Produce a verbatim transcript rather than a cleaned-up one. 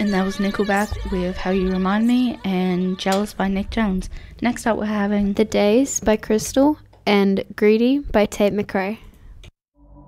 And that was Nickelback with How You Remind Me and Jealous by Nick Jones. Next up we're having The Days by Crystal and Greedy by Tate McRae.